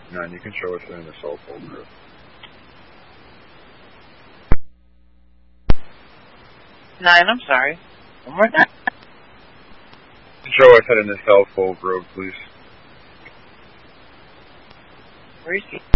9, you can show us in the cell phone group. Nine, I'm sorry. One more time. Show us in the cell phone group, please. Where is he?